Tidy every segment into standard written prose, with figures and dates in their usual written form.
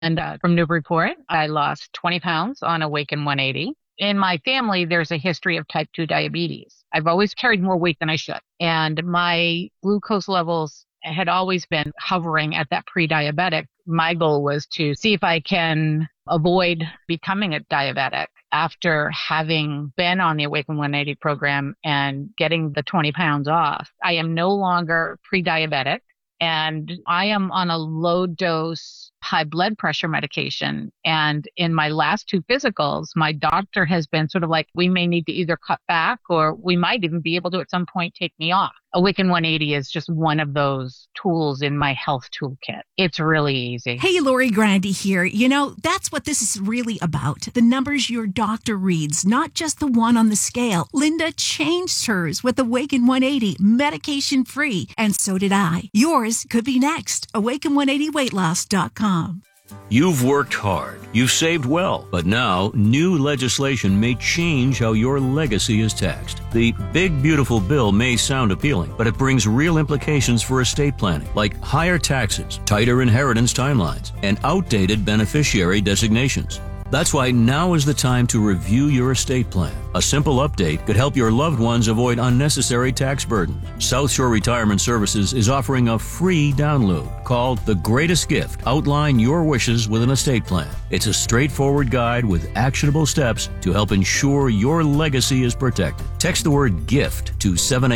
from Newburyport, I lost 20 pounds on Awaken 180. In my family, there's a history of type 2 diabetes. I've always carried more weight than I should. And my glucose levels had always been hovering at that pre-diabetic. My goal was to see if I can avoid becoming a diabetic after having been on the Awaken 180 program and getting the 20 pounds off. I am no longer pre-diabetic, and I am on a low dose high blood pressure medication. And in my last 2 physicals, my doctor has been sort of like, we may need to either cut back or we might even be able to at some point take me off. Awaken 180 is just one of those tools in my health toolkit. It's really easy. Hey, Lori Grandy here. You know, that's what this is really about. The numbers your doctor reads, not just the one on the scale. Linda changed hers with Awaken 180, medication free. And so did I. Yours could be next. Awaken180weightloss.com. You've worked hard, you've saved well, but now new legislation may change how your legacy is taxed. The big beautiful bill may sound appealing, but it brings real implications for estate planning, like higher taxes, tighter inheritance timelines, and outdated beneficiary designations. That's why now is the time to review your estate plan. A simple update could help your loved ones avoid unnecessary tax burden. South Shore Retirement Services is offering a free download called The Greatest Gift. Outline your wishes with an estate plan. It's a straightforward guide with actionable steps to help ensure your legacy is protected. Text the word GIFT to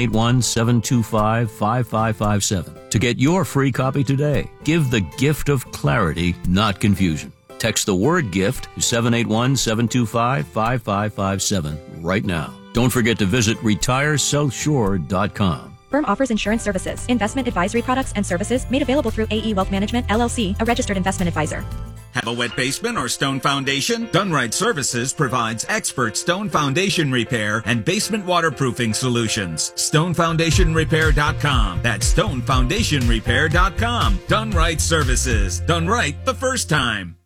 781-725-5557 to get your free copy today. Give the gift of clarity, not confusion. Text the word GIFT to 781-725-5557 right now. Don't forget to visit retiresouthshore.com. Firm offers insurance services, investment advisory products and services made available through AE Wealth Management, LLC, a registered investment advisor. Have a wet basement or stone foundation? Dunright Services provides expert stone foundation repair and basement waterproofing solutions. StoneFoundationRepair.com. That's StoneFoundationRepair.com. Dunright Services. Done right the first time.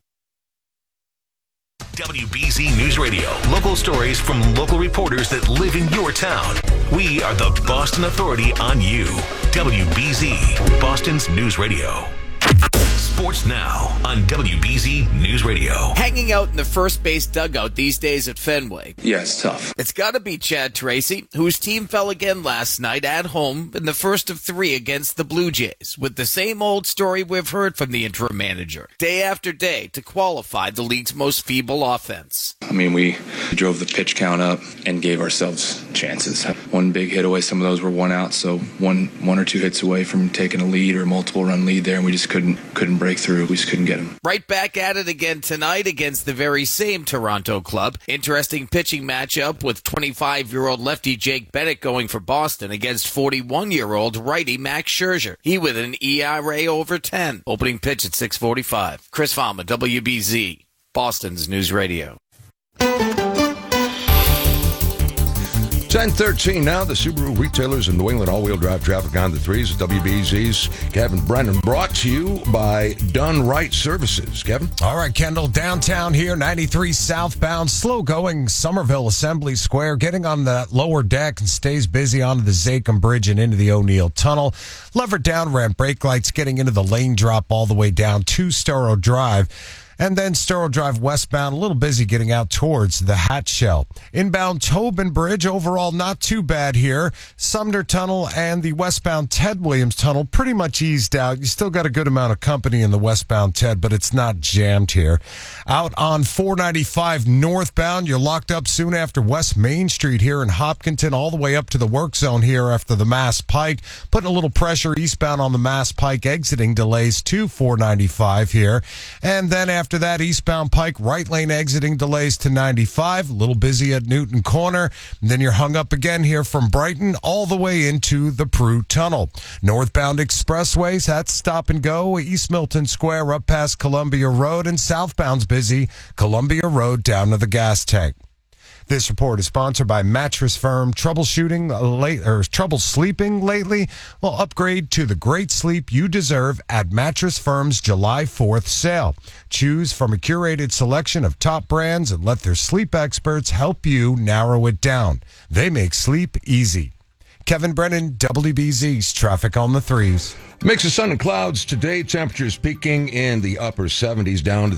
WBZ News Radio. Local stories from local reporters that live in your town. We are the Boston Authority on you. WBZ, Boston's News Radio. Sports now on WBZ News Radio. Hanging out in the first base dugout these days at Fenway. Yeah, it's tough. It's got to be Chad Tracy, whose team fell again last night at home in the first of 3 against the Blue Jays, with the same old story we've heard from the interim manager, day after day, to qualify the league's most feeble offense. I mean, we drove the pitch count up and gave ourselves chances. One big hit away, some of those were 1 out, so one or 2 hits away from taking a lead or multiple run lead there, and we just couldn't break through. We just couldn't get him. Right back at it again tonight against the very same Toronto club. Interesting pitching matchup with 25-year-old lefty Jake Bennett going for Boston against 41-year-old righty Max Scherzer. He with an ERA over 10. Opening pitch at 6:45. Chris Fama, WBZ, Boston's News Radio. 10:13 now. The Subaru retailers in New England all-wheel drive traffic on the threes at WBZ's Kevin Brennan, brought to you by Done Right Services. Kevin? All right, Kendall, downtown here, 93 southbound, slow-going Somerville Assembly Square, getting on that lower deck and stays busy onto the Zachem Bridge and into the O'Neill Tunnel. Levered down ramp, brake lights getting into the lane drop all the way down to Storrow Drive. And then Storrow Drive westbound, a little busy getting out towards the Hatshell. Inbound Tobin Bridge, overall not too bad here. Sumner Tunnel and the westbound Ted Williams Tunnel pretty much eased out. You still got a good amount of company in the westbound Ted, but it's not jammed here. Out on 495 northbound, you're locked up soon after West Main Street here in Hopkinton, all the way up to the work zone here after the Mass Pike. Putting a little pressure eastbound on the Mass Pike, exiting delays to 495 here. And then after that, eastbound Pike, right lane exiting delays to 95. A little busy at Newton Corner. And then you're hung up again here from Brighton all the way into the Prue Tunnel. Northbound expressways, that's stop and go. East Milton Square up past Columbia Road, and southbound's busy. Columbia Road down to the gas tank. This report is sponsored by Mattress Firm. Trouble sleeping lately? Well, upgrade to the great sleep you deserve at Mattress Firm's July 4th sale. Choose from a curated selection of top brands and let their sleep experts help you narrow it down. They make sleep easy. Kevin Brennan, WBZ's Traffic on the 3s. Mix of sun and clouds today. Temperatures peaking in the upper 70s down to